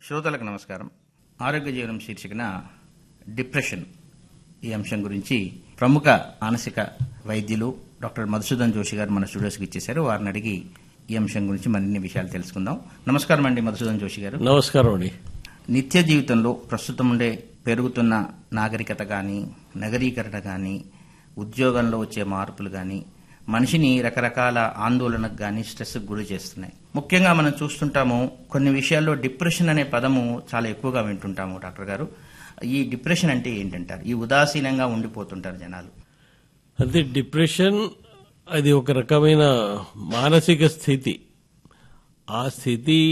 శ్రోతలకు నమస్కారం. ఆరోగ్య జీవనం శీర్షికన డిప్రెషన్ ఈ అంశం గురించి ప్రముఖ మానసిక వైద్యులు డాక్టర్ మధుసూదన్ జోషి గారు మన స్టూడియోస్కి ఇచ్చేశారు. వారిని అడిగి ఈ అంశం గురించి మరిన్ని విషయాలు తెలుసుకుందాం. నమస్కారం అండి మధుసూదన్ జోషి గారు. నమస్కారం అండి. నిత్య జీవితంలో ప్రస్తుతం ఉండే పెరుగుతున్న నాగరికత కానీ, నగరీకరణ కానీ, ఉద్యోగంలో వచ్చే మార్పులు కానీ మనిషిని రకరకాల ఆందోళనకు కానీ స్ట్రెస్కి గురి చేస్తున్నాయి. ముఖ్యంగా మనం చూస్తుంటాము కొన్ని విషయాల్లో డిప్రెషన్ అనే పదము చాలా ఎక్కువగా వింటుంటాము. డాక్టర్ గారు, ఈ డిప్రెషన్ అంటే ఏంటంటారు? ఈ ఉదాసీనంగా ఉండిపోతుంటారు జనాలు. అంటే డిప్రెషన్ అది ఒక రకమైన మానసిక స్థితి. ఆ స్థితి